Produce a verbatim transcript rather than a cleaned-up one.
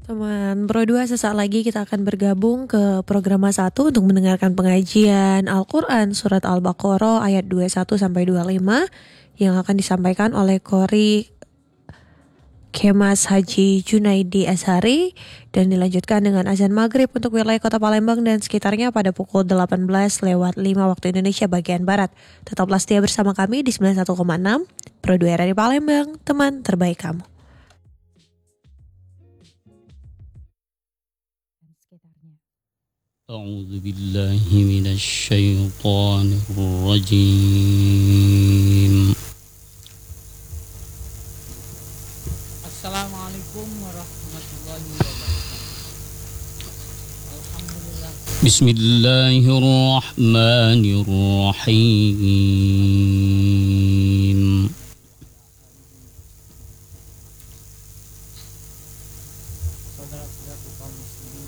Teman Pro dua, sesaat lagi kita akan bergabung ke program satu untuk mendengarkan pengajian Al-Quran Surat Al-Baqarah ayat dua puluh satu sampai dua puluh lima yang akan disampaikan oleh Qori Kemas Haji Junaidi Ashari dan dilanjutkan dengan azan maghrib untuk wilayah kota Palembang dan sekitarnya pada pukul delapan belas lewat lima waktu Indonesia bagian Barat. Tetaplah setia bersama kami di sembilan puluh satu koma enam Pro dua R R I Palembang, teman terbaik kamu. أعوذ بالله من الشيطان الرجيم. Assalamualaikum warahmatullahi wabarakatuh. Alhamdulillah. Bismillahirrahmanirrahim.